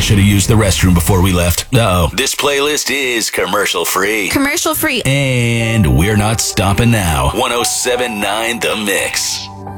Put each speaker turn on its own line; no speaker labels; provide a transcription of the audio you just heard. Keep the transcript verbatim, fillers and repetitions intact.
should have used the restroom before we left. Uh-oh. This playlist is commercial free.
Commercial free.
And we're not stopping now. one oh seven point nine The Mix.